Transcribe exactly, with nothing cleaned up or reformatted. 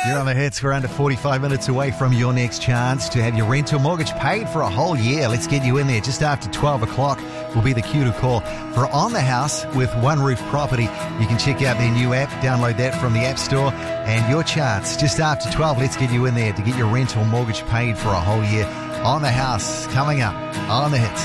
You're on the hits. We're under forty-five minutes away from your next chance to have your rental mortgage paid for a whole year. Let's get you in there. Just after twelve o'clock will be the cue to call for On the House with One Roof Property. You can check out their new app, download that from the App Store, and your chance. Just after twelve, let's get you in there to get your rental mortgage paid for a whole year. On the House coming up on the hits.